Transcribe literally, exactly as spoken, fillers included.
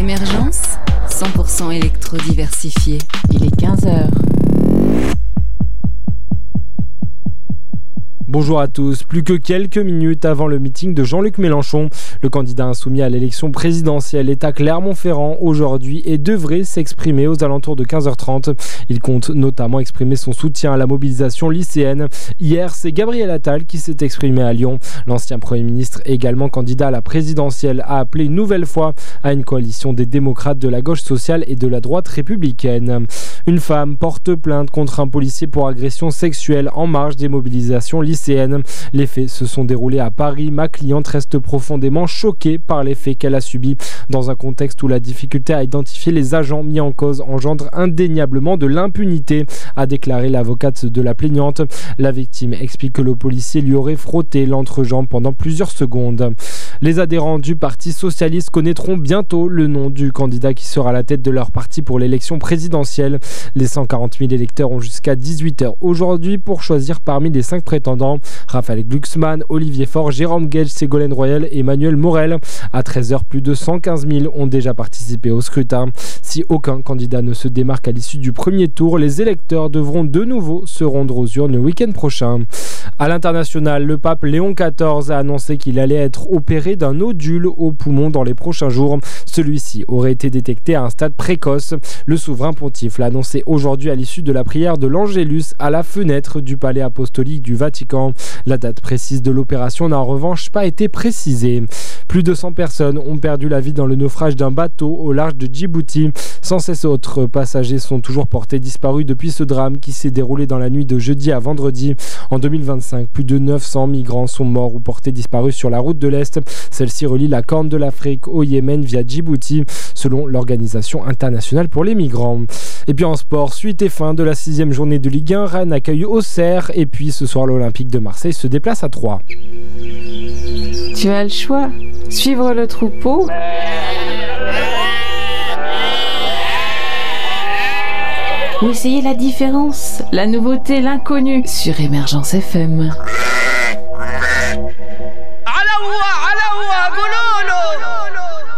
Émergence, cent pour cent électro-diversifié. Il est quinze heures. Bonjour à tous. Plus que quelques minutes avant le meeting de Jean-Luc Mélenchon, le candidat insoumis à l'élection présidentielle est à Clermont-Ferrand aujourd'hui et devrait s'exprimer aux alentours de quinze heures trente. Il compte notamment exprimer son soutien à la mobilisation lycéenne. Hier, c'est Gabriel Attal qui s'est exprimé à Lyon. L'ancien Premier ministre, également candidat à la présidentielle, a appelé une nouvelle fois à une coalition des démocrates, de la gauche sociale et de la droite républicaine. Une femme porte plainte contre un policier pour agression sexuelle en marge des mobilisations lycéennes. Les faits se sont déroulés à Paris. Ma cliente reste profondément choquée par les faits qu'elle a subis dans un contexte où la difficulté à identifier les agents mis en cause engendre indéniablement de l'impunité, a déclaré l'avocate de la plaignante. La victime explique que le policier lui aurait frotté l'entrejambe pendant plusieurs secondes. Les adhérents du Parti socialiste connaîtront bientôt le nom du candidat qui sera à la tête de leur parti pour l'élection présidentielle. Les cent quarante mille électeurs ont jusqu'à dix-huit heures aujourd'hui pour choisir parmi les cinq prétendants. Raphaël Glucksmann, Olivier Faure, Jérôme Gage, Ségolène Royal et Emmanuel Morel. À treize heures, plus de cent quinze mille ont déjà participé au scrutin. Si aucun candidat ne se démarque à l'issue du premier tour, les électeurs devront de nouveau se rendre aux urnes le week-end prochain. À l'international, le pape Léon quatorze a annoncé qu'il allait être opéré d'un nodule au poumon dans les prochains jours. Celui-ci aurait été détecté à un stade précoce. Le souverain pontife l'a annoncé aujourd'hui à l'issue de la prière de l'Angélus à la fenêtre du palais apostolique du Vatican. La date précise de l'opération n'a en revanche pas été précisée. Plus de cent personnes ont perdu la vie dans le naufrage d'un bateau au large de Djibouti. cent seize autres passagers sont toujours portés disparus depuis ce drame qui s'est déroulé dans la nuit de jeudi à vendredi. En deux mille vingt-cinq, plus de neuf cents migrants sont morts ou portés disparus sur la route de l'Est. Celle-ci relie la Corne de l'Afrique au Yémen via Djibouti, selon l'Organisation internationale pour les migrants. Et puis en sport, suite et fin de la sixième journée de Ligue un, Rennes accueille Auxerre et puis ce soir l'Olympique de Marseille se déplace à Troyes. Tu as le choix. Suivre le troupeau ou essayer la différence, la nouveauté, l'inconnu sur Émergence F M.